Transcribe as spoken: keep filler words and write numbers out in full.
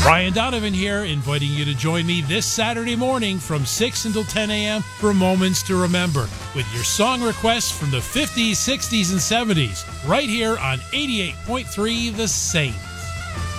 Ryan Donovan here, inviting you to join me this Saturday morning from six until ten a.m. for Moments to Remember with your song requests from the fifties, sixties, and seventies right here on eighty-eight point three The Saint.